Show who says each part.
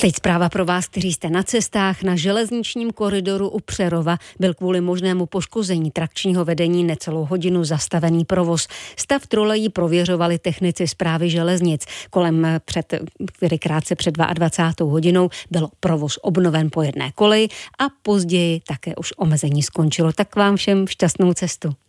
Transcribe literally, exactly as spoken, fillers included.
Speaker 1: teď zpráva pro vás, kteří jste na cestách. Na železničním koridoru u Přerova byl kvůli možnému poškození trakčního vedení necelou hodinu zastavený provoz. Stav trolejí prověřovali technici Správy železnic. Kolem před, tedy krátce před dvacátou druhou hodinou byl provoz obnoven po jedné koleji a později také už omezení skončilo. Tak vám všem šťastnou cestu.